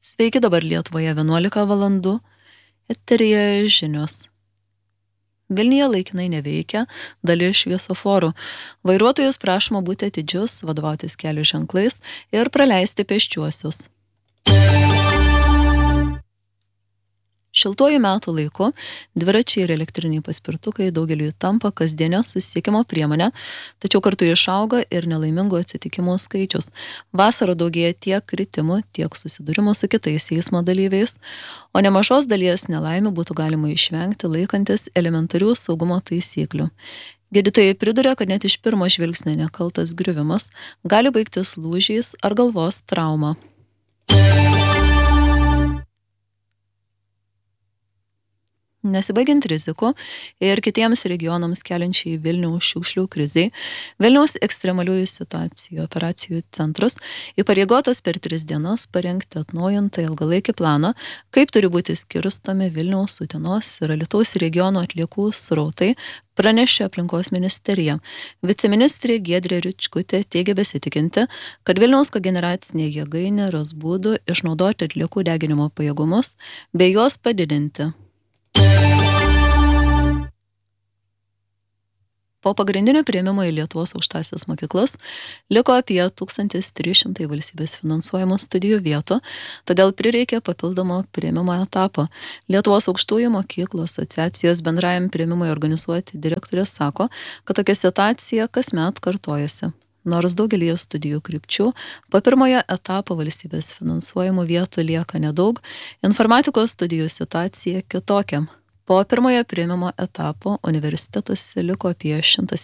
Sveiki, dabar Lietuvoje 11 valandų. Eteryje žinios. Vilniuje laikinai neveikia dalis šviesoforų. Vairuotojus prašoma būti atidžius, vadovautis kelių ženklais ir praleisti pėsčiuosius. Šiltuoju metų laiku dviračiai ir elektriniai paspirtukai daugeliui tampa kasdienio susisiekimo priemonė, tačiau kartu išauga ir nelaimingų atsitikimų skaičius. Vasarą daugėja tiek kritimų, tiek susidūrimų su kitais eismo dalyviais, o nemažos dalies nelaimių būtų galima išvengti laikantis elementarių saugumo taisyklių. Gydytojai priduria, kad net iš pirmo žvilgsnio nekaltas griuvimas gali baigtis lūžiais ar galvos trauma. Nesibaigiant rizikų ir kitiems regionams keliančiai Vilniaus šiukšlių krizei, Vilniaus ekstremaliųjų situacijų operacijų centras įpareigotas per 3 dienas parengti atnaujintą ilgalaikį planą, kaip turi būti skirstomi Vilniaus, Utenos ir Alytaus regiono atliekų srautai, pranešė Aplinkos ministerija. Viceministrė Giedrė Ričkutė teigia besitikinti, kad Vilniaus kogeneracinė jėgainė ras būdų išnaudoti atliekų deginimo pajėgumus bei juos padidinti. Po pagrindinio priėmimo į Lietuvos aukštąsias mokyklas liko apie 1300 valstybės finansuojamų studijų vietų, todėl prireikė papildomo priėmimo etapo. Lietuvos aukštųjų mokyklų asociacijos bendrajam priėmimui organizuoti direktorė sako, kad tokia situacija kasmet kartojasi. Nors daugelį studijų krypčių po pirmojo etapo valstybės finansuojamų vietų lieka nedaug, informatikos studijų situacija kitokia. Po pirmojo priėmimo etapo universitetuose liko apie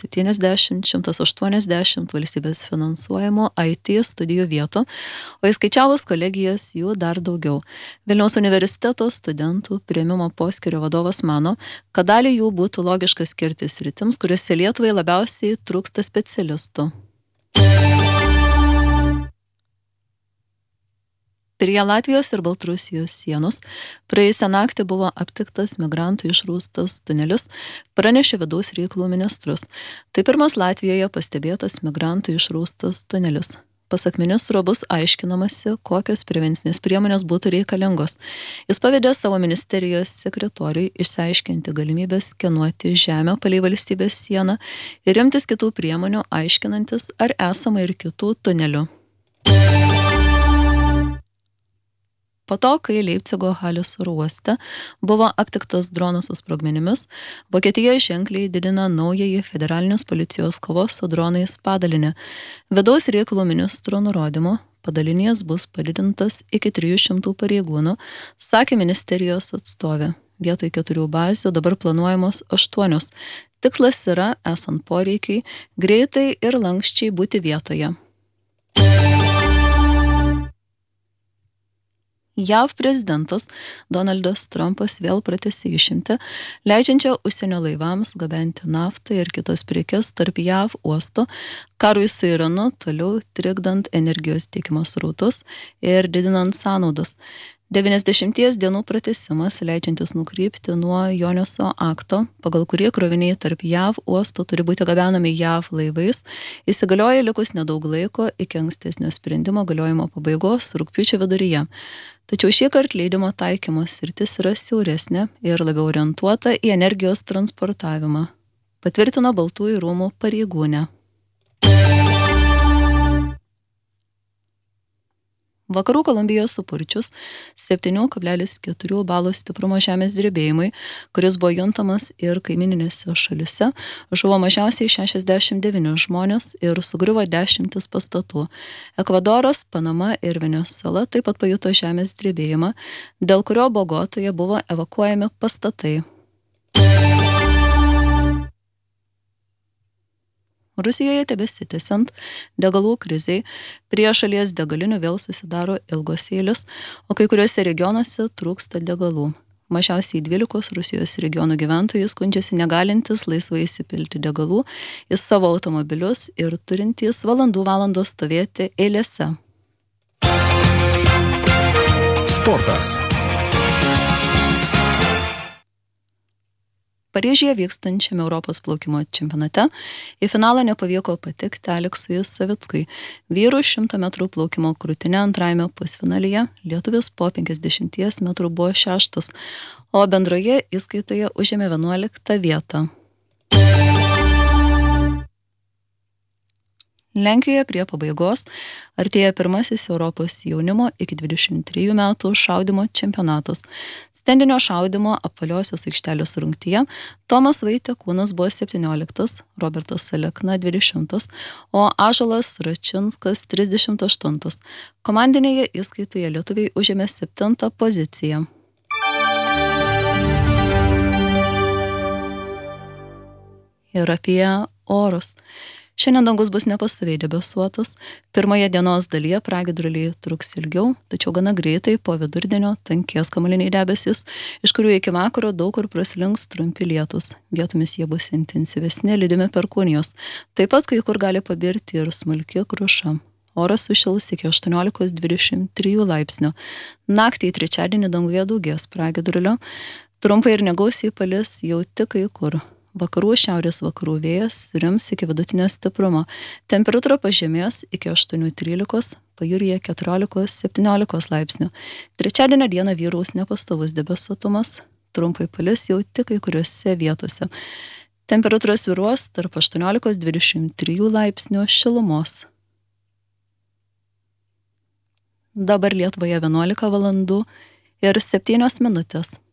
170-180 valstybės finansuojamų IT studijų vietų, o įskaičiavus kolegijas jų dar daugiau. Vilniaus universiteto studentų priėmimo poskyrio vadovas mano, kad dalį jų būtų logiška skirti sritims, kuriuose Lietuvai labiausiai trūksta specialistų. Prie Latvijos ir Baltarusijos sienos praėjusią naktį buvo aptiktas migrantų išrūstas tunelis, pranešė vidaus reikalų ministras. Tai pirmas Latvijoje pastebėtas migrantų išrūstas tunelis. Pasak ministro bus aiškinamasi, kokios prevencinės priemonės būtų reikalingos. Jis pavedė savo ministerijos sekretoriui išsiaiškinti galimybės skenuoti žemę palei valstybės sieną ir imtis kitų priemonių, aiškinantis, ar esama ir kitų tunelių. Po to, kai Leipcigo Halės oro uoste buvo aptiktas dronas su sprogmenimis, Vokietija ženkliai didina naująjį federalinės policijos kovos su dronais padalinį. Vidaus reikalų ministro nurodymu padalinys bus padidintas iki 300 pareigūnų, sakė ministerijos atstovė. Vietoj 4 bazių dabar planuojamos 8. Tikslas yra, esant poreikiai, greitai ir lanksčiai būti vietoje. JAV prezidentas Donaldas Trumpas vėl pratęsė išimtį, leidžiančią užsienio laivams gabenti naftą ir kitas prekes tarp JAV uostų, karui su Iranu toliau trikdant energijos tiekimo srautus ir didinant sąnaudas. 90 dienų pratęsimas, leidžiantis nukrypti nuo Joneso akto, pagal kurį kroviniai tarp JAV uostų turi būti gabenami JAV laivais, įsigalioja likus nedaug laiko iki ankstesnio sprendimo galiojimo pabaigos rugpjūčio viduryje. Tačiau šį kartą leidimo taikymo sritis yra siauresnė ir labiau orientuota į energijos transportavimą, patvirtino Baltųjų rūmų pareigūnė. Vakarų Kolumbijoje supurčius 7,4 balų stiprumo žemės drebėjimui, kuris buvo juntamas ir kaimininėse šalise, žuvo mažiausiai 69 žmonės ir sugriuvo 10 pastatų. Ekvadoras, Panama ir Venesuela taip pat pajuto žemės drebėjimą, dėl kurio Bogotoje buvo evakuojami pastatai. Rusijoje tebesitęsiant degalų krizei, prie šalies degalinių vėl susidaro ilgos eilės, o kai kuriuose regionuose trūksta degalų. Mažiausiai 12 Rusijos regionų gyventojai skundžiasi negalintis laisvai įsipilti degalų į savo automobilius ir turintys valandas stovėti eilėse. Sportas. Paryžiuje vykstančiame Europos plaukimo čempionate į finalą nepavyko patekti Aleksui Savickui. Vyrų 100 metrų plaukimo krūtine antrajame pusfinalyje lietuvis po 50 metrų buvo 6, o bendroje įskaitoje užėmė 11 vietą. Lenkijoje prie pabaigos artėja pirmasis Europos jaunimo iki 23 metų šaudymo čempionatas. Stendinio šaudymo apvaliosios aikštelės rungtyje Tomas Vaitekūnas buvo 17, Robertas Alekna 20, o Ąžuolas Račinskas 38. Komandinėje įskaitoje lietuviai užėmė 7 poziciją. Ir apie orus. Šiandien dangus bus nepastoviai debesuotas. Pirmoje dienos dalyje pragiedruliai truks ilgiau, tačiau gana greitai po vidurdienio tankės kamuoliniai debesys, iš kurių iki vakaro daug kur praslinks trumpi lietūs. Vietomis jie bus intensyvesni, lydimi perkūnijos. Taip pat kai kur gali pabirti ir smulki kruša. Oras sušils iki 18-23 laipsnių. Naktį į trečiadienį danguje daugės pragiedrulio. Trumpai ir negausiai palis jau tik kai kur. Vakarų šiaurės vakarų vėjas rims iki vidutinio stiprumo. Temperatūra pažemės iki 8-13, pajūryje 14-17 laipsnių. Trečiadienio dieną vyraus nepastovus debesuotumas, trumpai palis jau tik kai kuriuose vietose. Temperatūra svyruos tarp 18-23 laipsnių šilumos. Dabar Lietuvoje 11 valandų ir 7 minutės.